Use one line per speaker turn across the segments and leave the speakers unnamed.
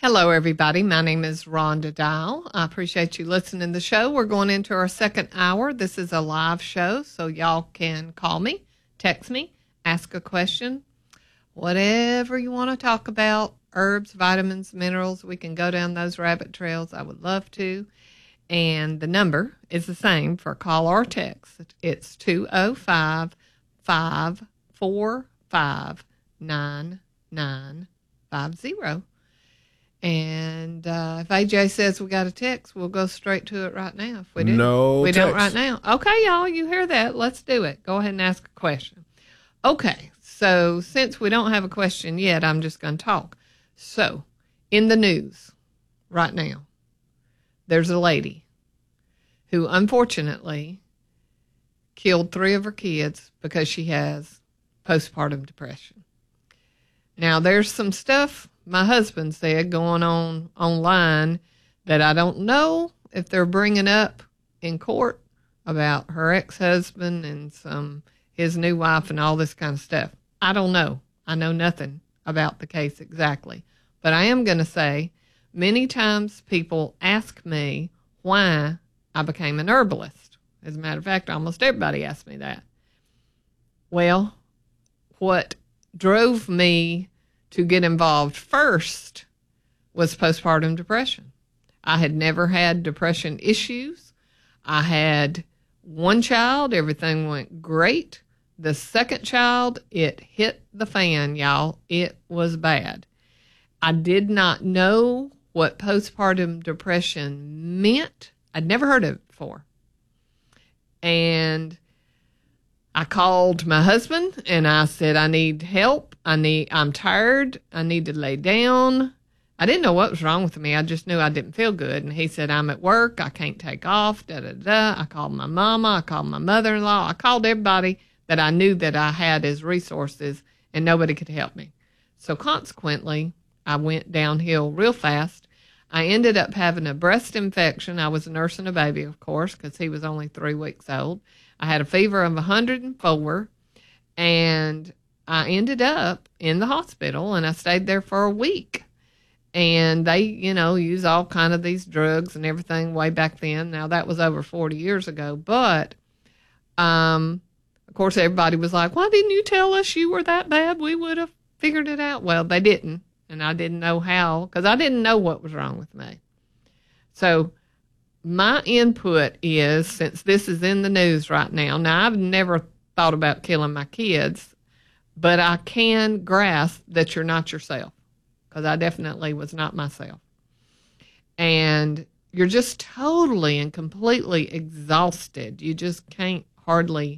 Hello, everybody. My name is Rhonda Dial. I appreciate you listening to the show. We're going into our second hour. This is a live show, so y'all can call me, text me, ask a question, whatever you want to talk about, herbs, vitamins, minerals. We can go down those rabbit trails. I would love to. And the number is the same for call or text. It's 205-545-9950. And if AJ says we got a text, we'll go straight to it right now. If we do, we don't right now. Okay, y'all, you hear that? Let's do it. Go ahead and ask a question. Okay, so since we don't have a question yet, I'm just going to talk. So, in the news right now, there's a lady who unfortunately killed 3 of her kids because she has postpartum depression. Now, there's some stuff my husband said going on online that I don't know if they're bringing up in court about her ex-husband and his new wife and all this kind of stuff. I don't know. I know nothing about the case exactly. But I am going to say many times people ask me why I became an herbalist. As a matter of fact, almost everybody asks me that. Well, what drove me to get involved first was postpartum depression. I had never had depression issues. I had one child. Everything went great. The second child, it hit the fan, y'all. It was bad. I did not know what postpartum depression meant. I'd never heard of it before. And I called my husband and I said, I need help. I'm tired. I need to lay down. I didn't know what was wrong with me. I just knew I didn't feel good. And he said, I'm at work. I can't take off. I called my mama. I called my mother-in-law. I called everybody that I knew that I had as resources, and nobody could help me. So consequently, I went downhill real fast. I ended up having a breast infection. I was nursing a baby, of course, because he was only 3 weeks old. I had a fever of 104, and I ended up in the hospital, and I stayed there for a week. And they, use all kind of these drugs and everything way back then. Now, that was over 40 years ago. But, of course, everybody was like, why didn't you tell us you were that bad? We would have figured it out. Well, they didn't, and I didn't know how, because I didn't know what was wrong with me. So my input is, since this is in the news right now I've never thought about killing my kids, but I can grasp that you're not yourself, because I definitely was not myself. And you're just totally and completely exhausted. You just can't hardly,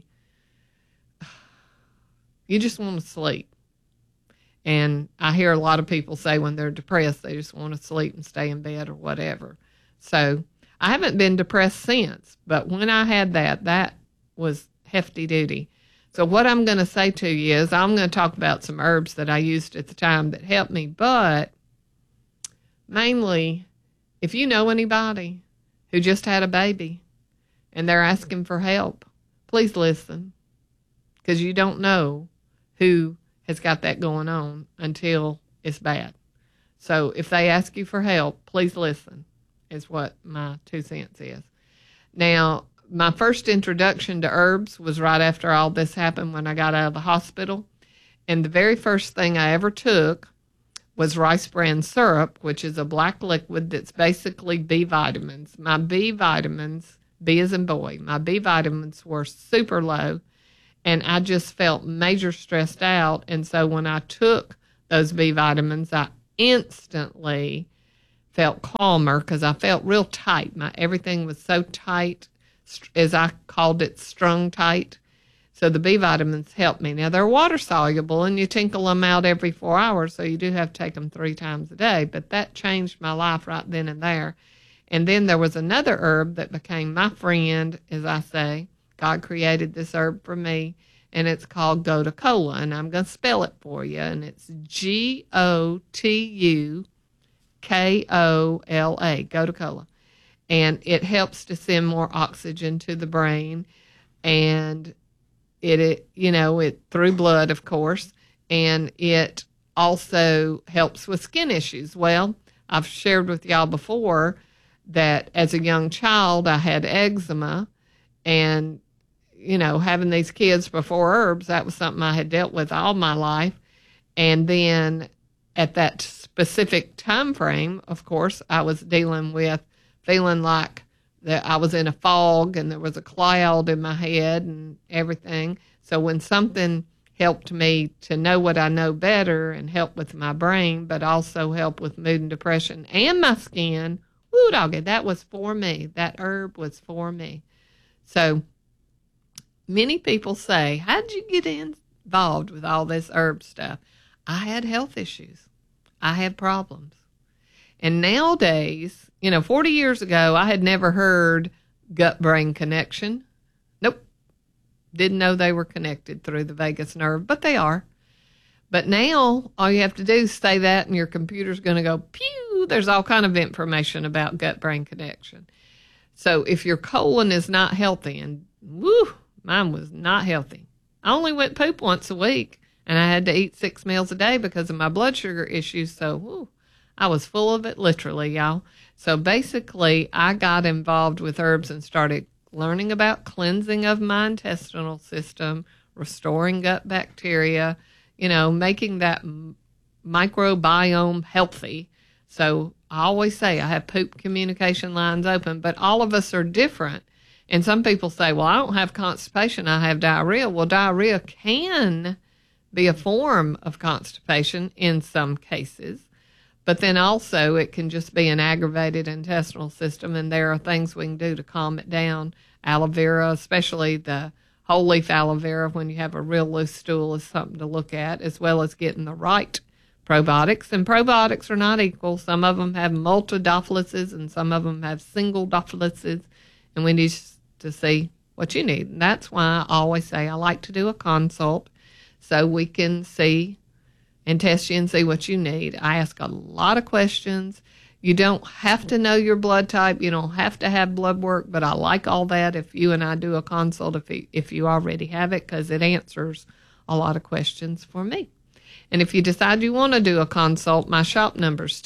you just want to sleep. And I hear a lot of people say when they're depressed, they just want to sleep and stay in bed or whatever. So I haven't been depressed since, but when I had that was hefty duty. So what I'm going to say to you is I'm going to talk about some herbs that I used at the time that helped me, but mainly, if you know anybody who just had a baby and they're asking for help, please listen, because you don't know who has got that going on until it's bad. So if they ask you for help, please listen, is what my 2 cents is. Now, my first introduction to herbs was right after all this happened when I got out of the hospital. And the very first thing I ever took was rice bran syrup, which is a black liquid that's basically B vitamins. My B vitamins, B as in boy, my B vitamins were super low, and I just felt major stressed out. And so when I took those B vitamins, I instantly felt calmer, because I felt real tight. Everything was so tight, as I called it, strung tight. So the B vitamins helped me. Now, they're water soluble, and you tinkle them out every 4 hours, so you do have to take them 3 times a day. But that changed my life right then and there. And then there was another herb that became my friend, as I say. God created this herb for me, and it's called Gotu Kola, and I'm going to spell it for you. And it's Gotukola, Gotu Kola. And it helps to send more oxygen to the brain, and it through blood, of course, and it also helps with skin issues. Well, I've shared with y'all before that as a young child, I had eczema, and, having these kids before herbs, that was something I had dealt with all my life. And then at that specific time frame, of course, I was dealing with feeling like that I was in a fog and there was a cloud in my head and everything. So when something helped me to know what I know better and help with my brain, but also help with mood and depression and my skin, woo doggy, that was for me. That herb was for me. So many people say, how'd you get involved with all this herb stuff? I had health issues. I had problems. And nowadays, 40 years ago, I had never heard gut-brain connection. Nope. Didn't know they were connected through the vagus nerve, but they are. But now, all you have to do is say that, and your computer's going to go, pew, there's all kind of information about gut-brain connection. So if your colon is not healthy, and woo, mine was not healthy. I only went poop once a week, and I had to eat 6 meals a day because of my blood sugar issues, so woo, I was full of it, literally, y'all. So basically, I got involved with herbs and started learning about cleansing of my intestinal system, restoring gut bacteria, making that microbiome healthy. So I always say I have poop communication lines open, but all of us are different. And some people say, well, I don't have constipation, I have diarrhea. Well, diarrhea can be a form of constipation in some cases. But then also it can just be an aggravated intestinal system, and there are things we can do to calm it down. Aloe vera, especially the whole leaf aloe vera when you have a real loose stool, is something to look at, as well as getting the right probiotics. And probiotics are not equal. Some of them have multi-dophilices and some of them have single dophilices, and we need to see what you need. And that's why I always say I like to do a consult so we can see and test you and see what you need. I ask a lot of questions. You don't have to know your blood type. You don't have to have blood work, but I like all that if you and I do a consult, if you already have it, because it answers a lot of questions for me. And if you decide you want to do a consult, my shop number is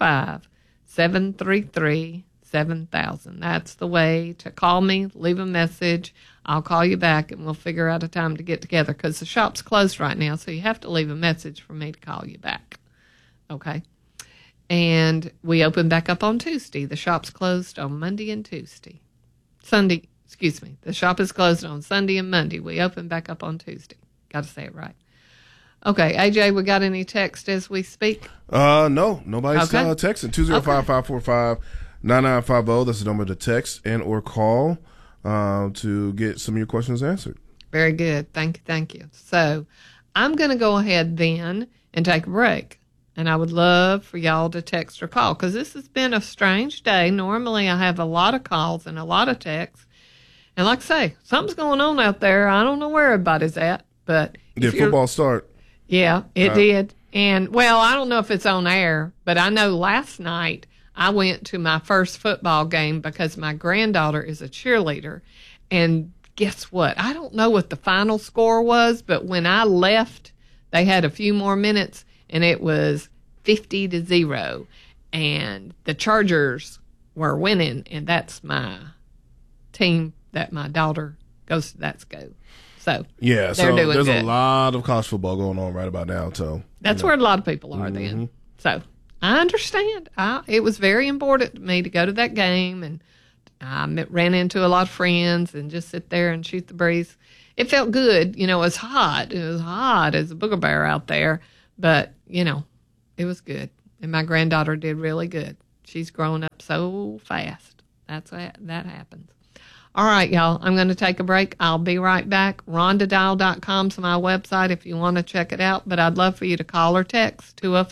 205-733-7000. That's the way to call me, leave a message. I'll call you back, and we'll figure out a time to get together, because the shop's closed right now, so you have to leave a message for me to call you back. Okay? And we open back up on Tuesday. The shop's closed on Monday and Tuesday. The shop is closed on Sunday and Monday. We open back up on Tuesday. Got to say it right. Okay, AJ, we got any text as we speak?
No, nobody's texting. 205-545-9950. That's the number to text and or call to get some of your questions answered.
Very good. Thank you. So I'm going to go ahead then and take a break. And I would love for y'all to text or call, because this has been a strange day. Normally I have a lot of calls and a lot of texts. And like I say, something's going on out there. I don't know where everybody's at. But
did football start?
Yeah, it did. And, well, I don't know if it's on air, but I know last night I went to my first football game because my granddaughter is a cheerleader. And guess what? I don't know what the final score was, but when I left, they had a few more minutes, and it was 50-0. And the Chargers were winning, and that's my team that my daughter goes to that school. So
yeah,
they're doing
there's
good.
A lot of college football going on right about now. So
that's where a lot of people are then. So I understand. It was very important to me to go to that game, and I ran into a lot of friends and just sit there and shoot the breeze. It felt good. It was hot. It was hot as a booger bear out there, but, it was good. And my granddaughter did really good. She's grown up so fast. That happens. All right, y'all, I'm going to take a break. I'll be right back. RhondaDial.com is my website if you want to check it out, but I'd love for you to call or text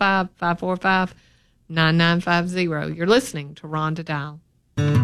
205-545-9950. You're listening to Rhonda Dial.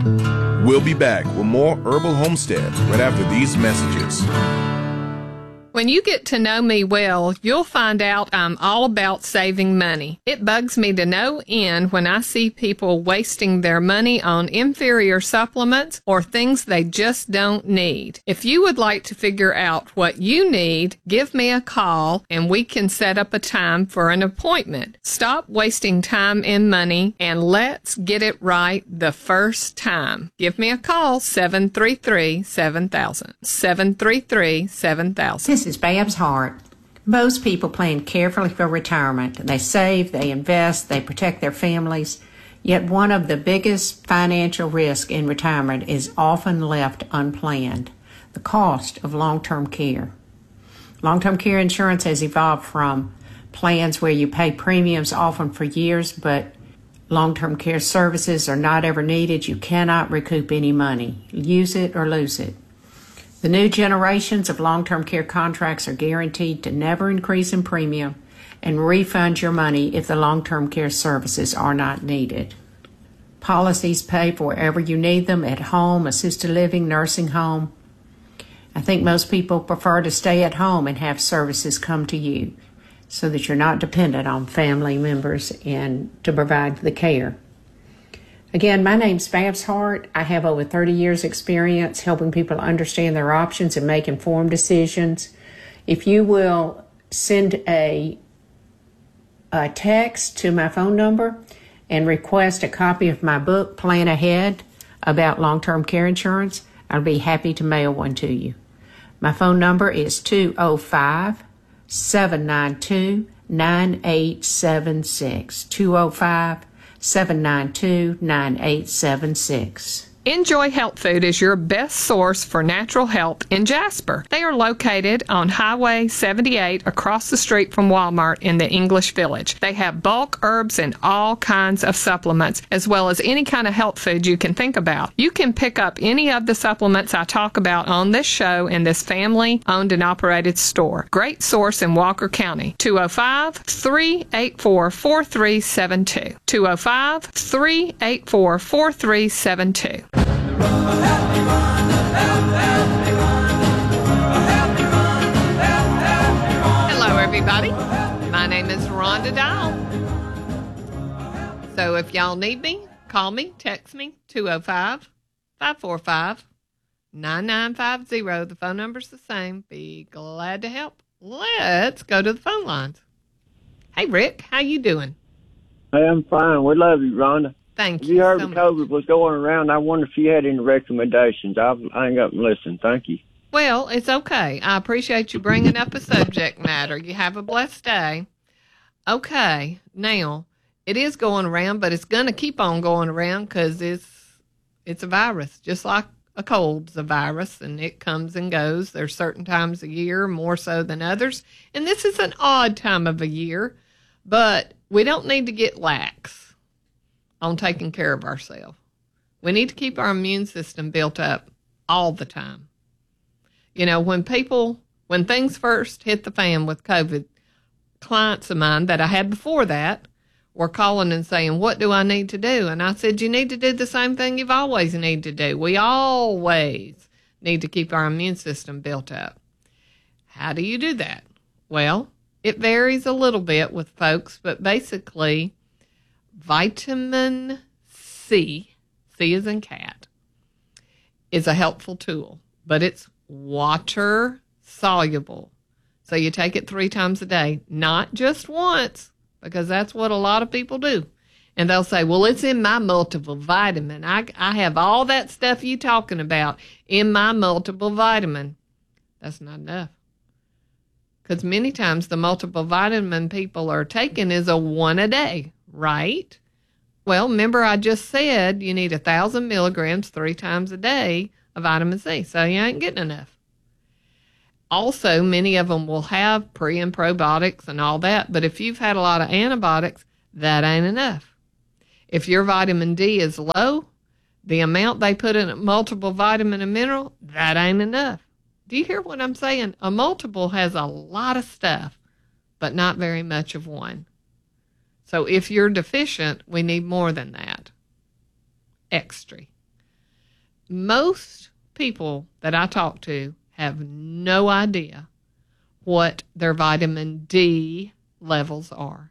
We'll be back with more Herbal Homestead right after these messages.
When you get to know me well, you'll find out I'm all about saving money. It bugs me to no end when I see people wasting their money on inferior supplements or things they just don't need. If you would like to figure out what you need, give me a call and we can set up a time for an appointment. Stop wasting time and money and let's get it right the first time. Give me a call, 733-7000. 733-7000.
This is Babs Hart. Most people plan carefully for retirement. They save, they invest, they protect their families. Yet one of the biggest financial risks in retirement is often left unplanned: the cost of long-term care. Long-term care insurance has evolved from plans where you pay premiums often for years, but long-term care services are not ever needed. You cannot recoup any money. Use it or lose it. The new generations of long-term care contracts are guaranteed to never increase in premium and refund your money if the long-term care services are not needed. Policies pay for wherever you need them, at home, assisted living, nursing home. I think most people prefer to stay at home and have services come to you so that you're not dependent on family members and to provide the care. Again, my name's Babs Hart. I have over 30 years experience helping people understand their options and make informed decisions. If you will send a text to my phone number and request a copy of my book, Plan Ahead, about long-term care insurance, I'll be happy to mail one to you. My phone number is 205-792-9876. 205-792-9876. Enjoy Health Food is your best source for natural health in Jasper. They are located on Highway 78 across the street from Walmart in the English Village. They have bulk herbs and all kinds of supplements, as well as any kind of health food you can think about. You can pick up any of the supplements I talk about on this show in this family-owned and operated store. Great source in Walker County. 205-384-4372. 205-384-4372. Hello, everybody. My name is Rhonda Dial. So if y'all need me, call me, text me, 205-545-9950. The phone number's the same. Be glad to help. Let's go to the phone lines. Hey, Rick, how you doing?
Hey, I'm fine. We love you, Rhonda.
Thank you.
You heard
so
the COVID was going around. I wonder if you had any recommendations. I'll hang up and listen. Thank you.
Well, it's okay. I appreciate you bringing up a subject matter. You have a blessed day. Okay, now, it is going around, but it's going to keep on going around because it's a virus, just like a cold's a virus, and it comes and goes. There's certain times a year, more so than others, and this is an odd time of a year, but we don't need to get lax on taking care of ourselves. We need to keep our immune system built up all the time. You know, when things first hit the fan with COVID, clients of mine that I had before that were calling and saying, what do I need to do? And I said, you need to do the same thing you've always needed to do. We always need to keep our immune system built up. How do you do that? Well, it varies a little bit with folks, but basically, vitamin C as in cat, is a helpful tool, but it's water soluble. So you take it 3 times a day, not just once, because that's what a lot of people do. And they'll say, well, it's in my multiple vitamin. I have all that stuff you talking about in my multiple vitamin. That's not enough. Because many times the multiple vitamin people are taking is a 1 a day, right? Well, remember I just said you need 1,000 milligrams 3 times a day of vitamin C, so you ain't getting enough. Also, many of them will have pre and probiotics and all that, but if you've had a lot of antibiotics, that ain't enough. If your vitamin D is low, the amount they put in a multiple vitamin and mineral, that ain't enough. Do you hear what I'm saying? A multiple has a lot of stuff, but not very much of one. So if you're deficient, we need more than that. Extra. Most people that I talk to have no idea what their vitamin D levels are.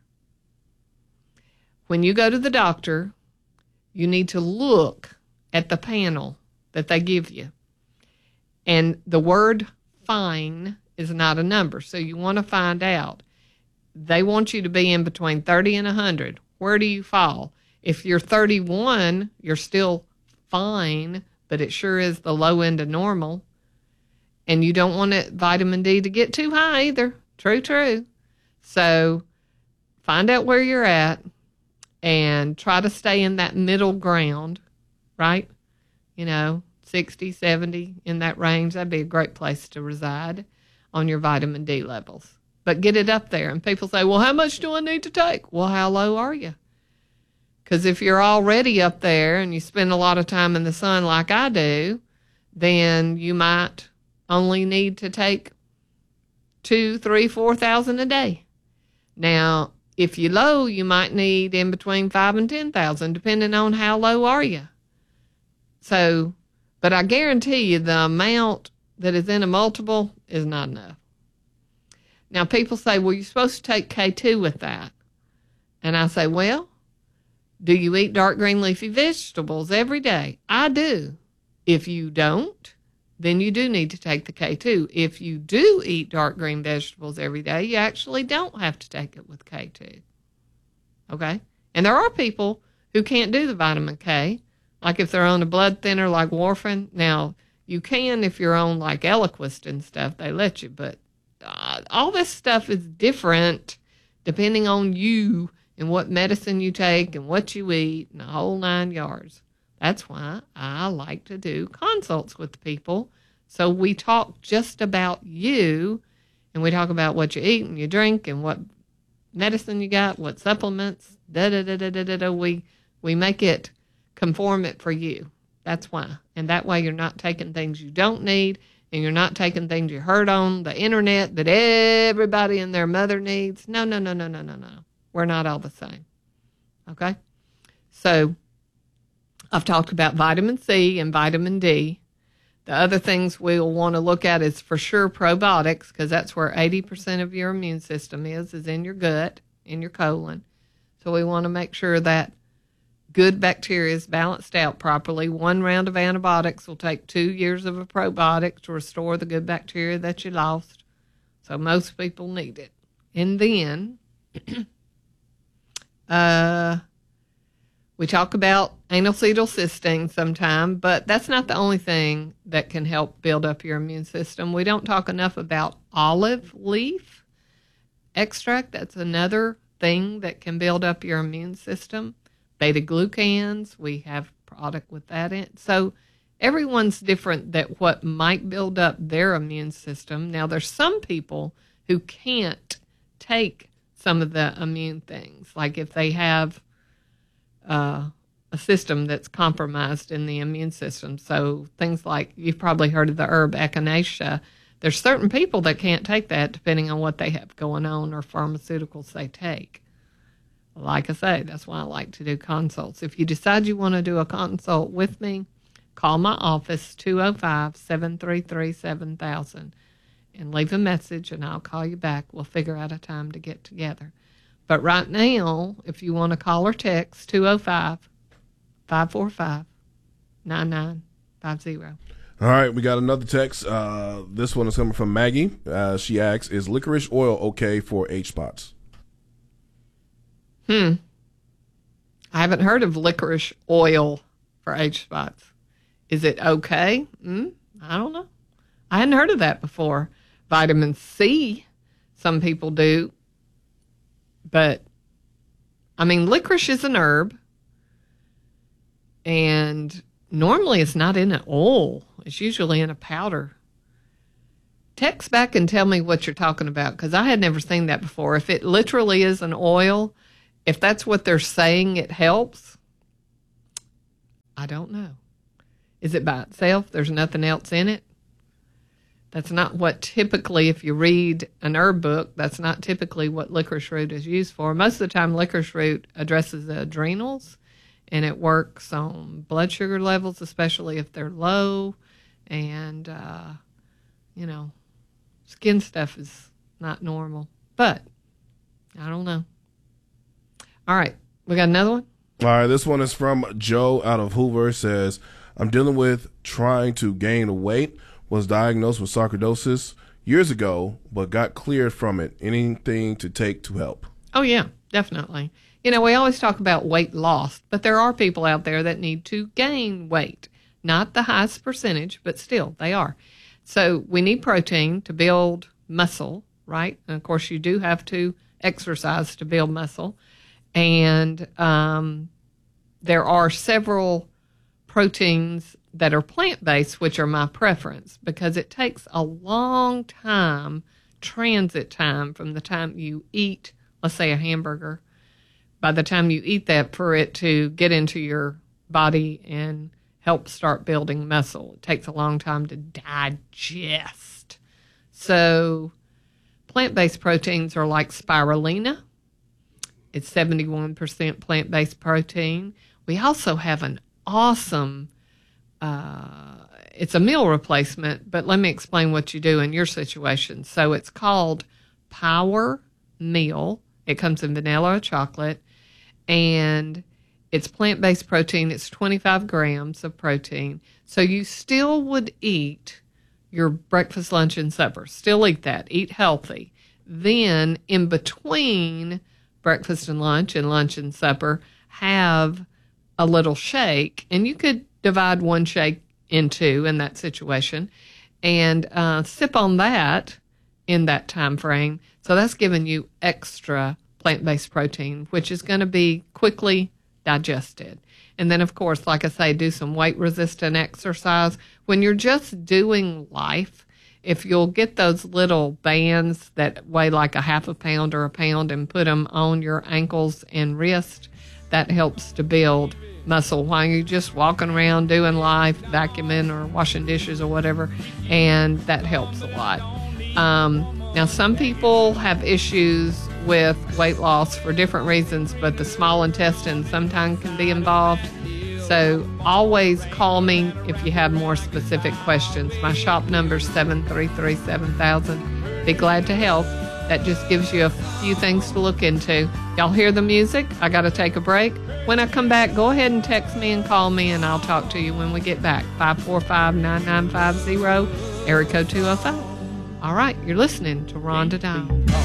When you go to the doctor, you need to look at the panel that they give you. And the word fine is not a number, so you want to find out. They want you to be in between 30 and 100. Where do you fall? If you're 31, you're still fine, but it sure is the low end of normal. And you don't want vitamin D to get too high either. True. So find out where you're at and try to stay in that middle ground, right? 60, 70, in that range. That'd be a great place to reside on your vitamin D levels. But get it up there. And people say, well, how much do I need to take? Well, how low are you? Because if you're already up there and you spend a lot of time in the sun like I do, then you might only need to take 2,000, 3,000, 4,000 a day. Now, if you're low, you might need in between 5,000 and 10,000, depending on how low are you. So, but I guarantee you the amount that is in a multiple is not enough. Now, people say, well, you're supposed to take K2 with that. And I say, well, do you eat dark green leafy vegetables every day? I do. If you don't, then you do need to take the K2. If you do eat dark green vegetables every day, you actually don't have to take it with K2. Okay? And there are people who can't do the vitamin K, like if they're on a blood thinner like warfarin. Now, you can if you're on like Eliquis and stuff, they let you, but all this stuff is different depending on you and what medicine you take and what you eat and the whole 9 yards. That's why I like to do consults with people. So we talk just about you, and we talk about what you eat and you drink and what medicine you got, what supplements, We make it conform it for you. That's why. And that way you're not taking things you don't need, and you're not taking things you heard on the internet that everybody and their mother needs. No. We're not all the same. Okay? So I've talked about vitamin C and vitamin D. The other things we'll want to look at is for sure probiotics, because that's where 80% of your immune system is in your gut, in your colon. So we want to make sure that good bacteria is balanced out properly. 1 round of antibiotics will take 2 years of a probiotic to restore the good bacteria that you lost. So most people need it. And then we talk about N-acetylcysteine sometime, but that's not the only thing that can help build up your immune system. We don't talk enough about olive leaf extract. That's another thing that can build up your immune system. Beta-glucans, we have product with that in. So everyone's different that what might build up their immune system. Now, there's some people who can't take some of the immune things, like if they have a system that's compromised in the immune system. So things like, you've probably heard of the herb echinacea. There's certain people that can't take that depending on what they have going on or pharmaceuticals they take. Like I say, that's why I like to do consults. If you decide you want to do a consult with me, call my office, 205-733-7000, and leave a message, and I'll call you back. We'll figure out a time to get together. But right now, if you want to call or text, 205-545-9950.
All right, we got another text. This one is coming from Maggie. She asks, is licorice oil okay for H-spots?
I haven't heard of licorice oil for H-spots. Is it okay? I don't know. I hadn't heard of that before. Vitamin C, some people do. But, I mean, licorice is an herb. And normally it's not in an oil. It's usually in a powder. Text back and tell me what you're talking about, because I had never seen that before. If it literally is an oil, if that's what they're saying it helps, I don't know. Is it by itself? There's nothing else in it? That's not what typically, if you read an herb book, that's not typically what licorice root is used for. Most of the time, licorice root addresses the adrenals, and it works on blood sugar levels, especially if they're low. And, skin stuff is not normal. But I don't know. All right. We got another one?
All right. This one is from Joe out of Hoover. It says, I'm dealing with trying to gain weight. Was diagnosed with sarcoidosis years ago, but got cleared from it. Anything to take to help?
Oh, yeah, definitely. We always talk about weight loss, but there are people out there that need to gain weight. Not the highest percentage, but still, they are. So we need protein to build muscle, right? And, of course, you do have to exercise to build muscle. And there are several proteins that are plant-based, which are my preference, because it takes a long time, transit time, from the time you eat, let's say a hamburger, by the time you eat that, for it to get into your body and help start building muscle. It takes a long time to digest. So plant-based proteins are like spirulina. It's 71% plant-based protein. We also have an awesome, it's a meal replacement, but let me explain what you do in your situation. So it's called Power Meal. It comes in vanilla or chocolate, and it's plant-based protein. It's 25 grams of protein. So you still would eat your breakfast, lunch, and supper. Still eat that. Eat healthy. Then in between breakfast and lunch and supper, have a little shake, and you could divide one shake in two in that situation, and sip on that in that time frame. So that's giving you extra plant-based protein, which is going to be quickly digested. And then, of course, like I say, do some weight-resistant exercise. When you're just doing life, if you'll get those little bands that weigh like a half a pound or a pound and put them on your ankles and wrist, that helps to build muscle while you're just walking around doing life, vacuuming or washing dishes or whatever, and that helps a lot. Now, some people have issues with weight loss for different reasons, but the small intestine sometimes can be involved. So always call me if you have more specific questions. My shop number is 733-7000. Be glad to help. That just gives you a few things to look into. Y'all hear the music? I got to take a break. When I come back, go ahead and text me and call me, and I'll talk to you when we get back. 545-9950, area code 205. All right, you're listening to Rhonda Down.